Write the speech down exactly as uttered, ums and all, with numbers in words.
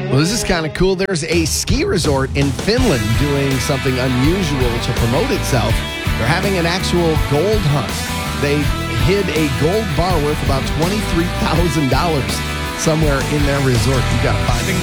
Well, this is kind of cool. There's a ski resort in Finland doing something unusual to promote itself. They're having an actual gold hunt. They hid a gold bar worth about twenty-three thousand dollars somewhere in their resort. You got to find it.